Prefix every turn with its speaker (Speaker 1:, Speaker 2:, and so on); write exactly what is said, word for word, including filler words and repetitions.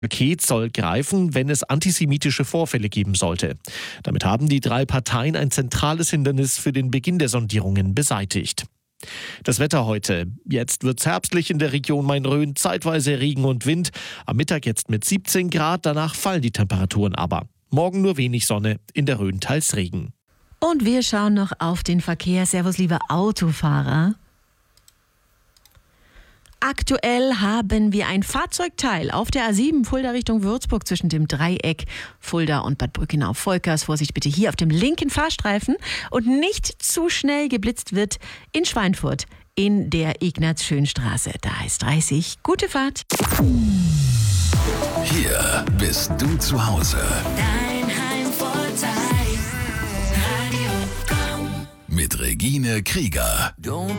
Speaker 1: Paket soll greifen, wenn es antisemitische Vorfälle geben sollte. Damit haben die drei Parteien ein zentrales Hindernis für den Beginn der Sondierungen beseitigt. Das Wetter heute. Jetzt wird's herbstlich in der Region Main-Rhön, zeitweise Regen und Wind. Am Mittag jetzt mit siebzehn Grad, danach fallen die Temperaturen aber. Morgen nur wenig Sonne, in der Rhön teils Regen.
Speaker 2: Und wir schauen noch auf den Verkehr. Servus, liebe Autofahrer. Aktuell haben wir ein Fahrzeugteil auf der A sieben Fulda Richtung Würzburg zwischen dem Dreieck Fulda und Bad Brückenau-Volkers. Vorsicht bitte hier auf dem linken Fahrstreifen und nicht zu schnell geblitzt wird in Schweinfurt in der Ignaz-Schön-Straße. Da ist dreißig. Gute Fahrt.
Speaker 3: Hier bist du zu Hause.
Speaker 4: Dein Heimvorteil. Radio Komm.
Speaker 3: Mit Regine Krieger.
Speaker 4: Don't